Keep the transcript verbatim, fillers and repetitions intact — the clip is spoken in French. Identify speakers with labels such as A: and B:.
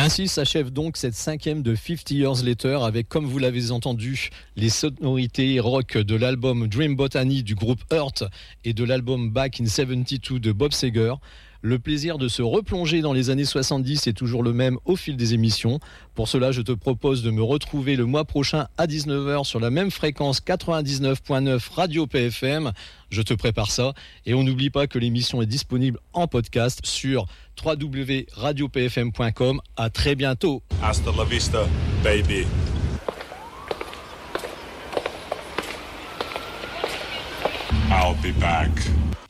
A: ainsi s'achève donc cette cinquième de Fifty Years Later avec, comme vous l'avez entendu, les sonorités rock de l'album Dream Botany du groupe Hurt et de l'album Back in soixante-douze de Bob Seger. Le plaisir de se replonger dans les années soixante-dix est toujours le même au fil des émissions. Pour cela, je te propose de me retrouver le mois prochain à dix-neuf heures sur la même fréquence quatre-vingt-dix-neuf virgule neuf Radio P F M. Je te prépare ça. Et on n'oublie pas que l'émission est disponible en podcast sur w w w point radio p f m point com. À très bientôt.
B: Hasta la vista, baby. I'll be back.